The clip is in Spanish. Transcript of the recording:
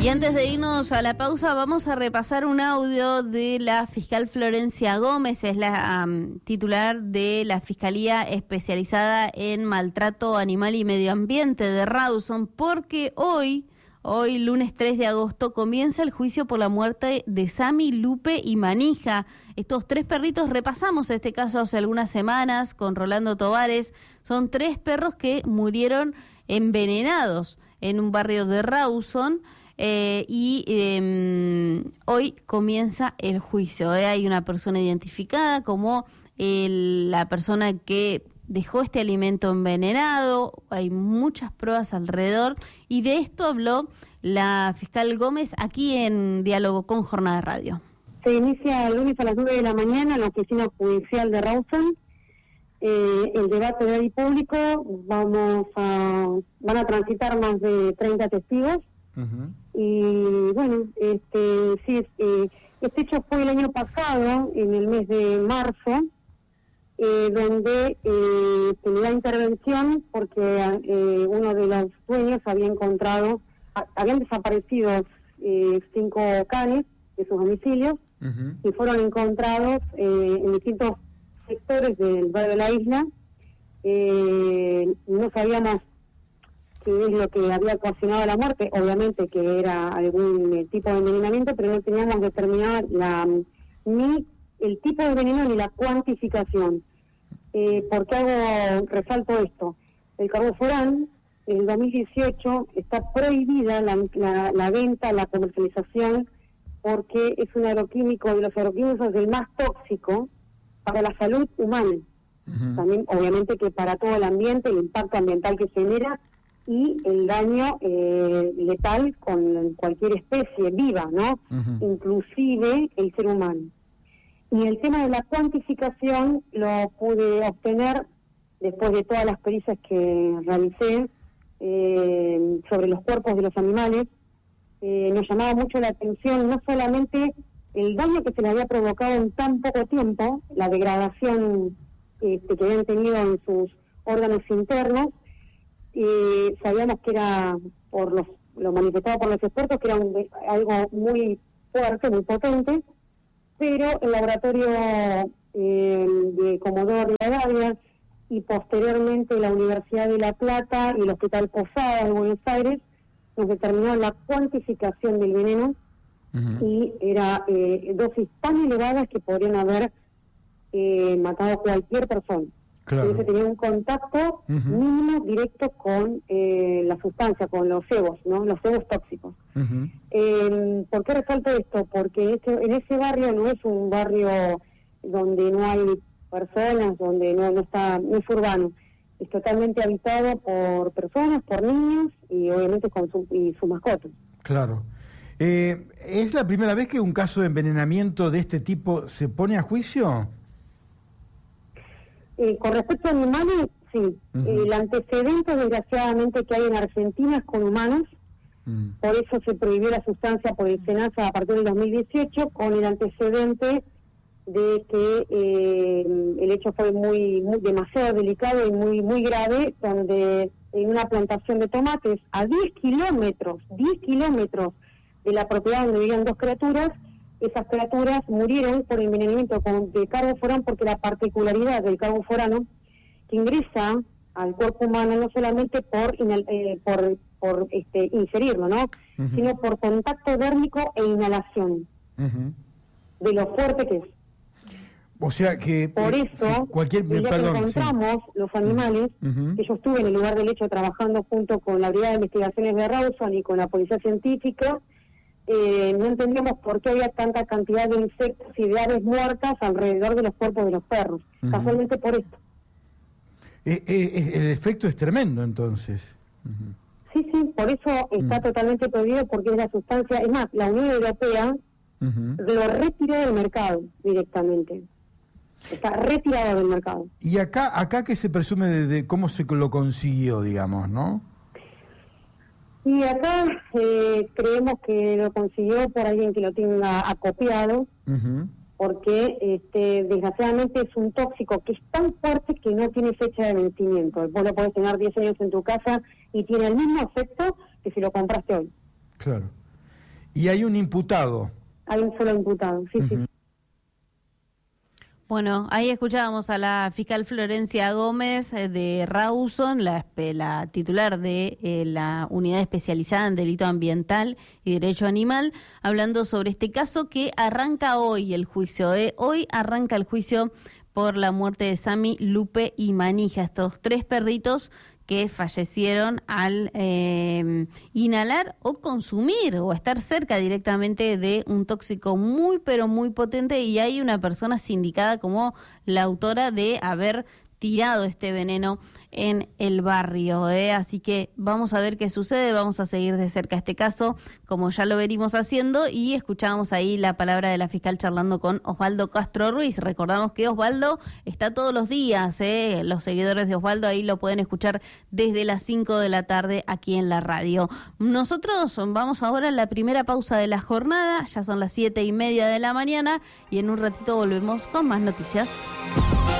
Y antes de irnos a la pausa, vamos a repasar un audio de la fiscal Florencia Gómez, es la titular de la Fiscalía Especializada en Maltrato Animal y Medio Ambiente de Rawson, porque hoy, lunes 3 de agosto, comienza el juicio por la muerte de Sammy, Lupe y Manija. Estos 3 perritos, repasamos este caso hace algunas semanas con Rolando Tovares, son 3 perros que murieron envenenados en un barrio de Rawson. Hoy comienza el juicio. Hay una persona identificada como la persona que dejó este alimento envenenado. Hay muchas pruebas alrededor y de esto habló la fiscal Gómez aquí en Diálogo con Jornada Radio. Se inicia el lunes a las 9 de la mañana en la oficina judicial de Rawson. El debate oral y público, van a transitar más de 30 testigos. Uh-huh. Y bueno, este hecho fue el año pasado, en el mes de marzo, donde se le da intervención porque uno de los dueños habían desaparecido 5 canes de sus domicilios. Uh-huh. Y fueron encontrados en distintos sectores del barrio de la isla. No sabíamos qué es lo que había ocasionado la muerte, obviamente que era algún tipo de envenenamiento, pero no teníamos determinado ni el tipo de veneno ni la cuantificación. ¿Por qué resalto esto? El carboforán, en el 2018, está prohibida la venta, la comercialización, porque es un agroquímico, de los agroquímicos el más tóxico para la salud humana. Uh-huh. También, obviamente, que para todo el ambiente, el impacto ambiental que genera y el daño letal con cualquier especie viva, ¿no? Uh-huh. Inclusive el ser humano. Y el tema de la cuantificación lo pude obtener después de todas las pericias que realicé sobre los cuerpos de los animales. Nos llamaba mucho la atención no solamente el daño que se le había provocado en tan poco tiempo, la degradación que habían tenido en sus órganos internos. Sabíamos que era, por lo manifestado por los expertos, que era algo muy fuerte, muy potente, pero el laboratorio de Comodoro Rivadavia y posteriormente la Universidad de La Plata y el Hospital Posada de Buenos Aires nos determinó la cuantificación del veneno. Uh-huh. Y era dosis tan elevadas que podrían haber matado a cualquier persona. Claro. Entonces tenía un contacto uh-huh. mínimo directo con la sustancia, con los cebos, ¿no? Los cebos tóxicos. Uh-huh. ¿Por qué resalto esto? Porque en ese barrio no es un barrio donde no hay personas, donde no es urbano. Es totalmente habitado por personas, por niños y obviamente con sus mascotas. Claro. ¿Es la primera vez que un caso de envenenamiento de este tipo se pone a juicio? Con respecto a animales, sí. Uh-huh. El antecedente, desgraciadamente, que hay en Argentina es con humanos. Uh-huh. Por eso se prohibió la sustancia por el SENASA a partir del 2018, con el antecedente de que el hecho fue demasiado delicado y muy grave, donde en una plantación de tomates a 10 kilómetros de la propiedad donde vivían 2 criaturas, esas criaturas murieron por envenenamiento de carboforán, porque la particularidad del carboforano que ingresa al cuerpo humano no solamente por ingerirlo, ¿no? Uh-huh. Sino por contacto dérmico e inhalación. Uh-huh. De lo fuerte que es. O sea que por eso que encontramos los animales, uh-huh. que yo estuve en el lugar del hecho trabajando junto con la Brigada de Investigaciones de Rawson y con la Policía Científica, no entendíamos por qué había tanta cantidad de insectos y de aves muertas alrededor de los cuerpos de los perros. Uh-huh. Casualmente por esto. El efecto es tremendo, entonces. Uh-huh. Sí, por eso está totalmente prohibido, porque es la sustancia. Es más, la Unión Europea uh-huh. lo retiró del mercado directamente. Está retirado del mercado. ¿Y acá qué se presume de cómo se lo consiguió, digamos, no? Y acá creemos que lo consiguió por alguien que lo tenga acopiado, uh-huh. porque desgraciadamente es un tóxico que es tan fuerte que no tiene fecha de vencimiento. Vos lo podés tener 10 años en tu casa y tiene el mismo efecto que si lo compraste hoy. Claro. Y hay un imputado. Hay un solo imputado, sí, sí. Bueno, ahí escuchábamos a la fiscal Florencia Gómez de Rawson, la titular de la unidad especializada en delito ambiental y derecho animal, hablando sobre este caso que arranca hoy el juicio. Hoy arranca el juicio por la muerte de Sammy, Lupe y Manija, estos 3 perritos que fallecieron al inhalar o consumir o estar cerca directamente de un tóxico muy pero muy potente, y hay una persona sindicada como la autora de haber tirado este veneno en el barrio, así que vamos a ver qué sucede, vamos a seguir de cerca este caso, como ya lo venimos haciendo, y escuchábamos ahí la palabra de la fiscal charlando con Osvaldo Castro Ruiz. Recordamos que Osvaldo está todos los días, los seguidores de Osvaldo ahí lo pueden escuchar desde las 5 de la tarde aquí en la radio. Nosotros vamos ahora a la primera pausa de la jornada, ya son las 7:30 de la mañana, y en un ratito volvemos con más noticias.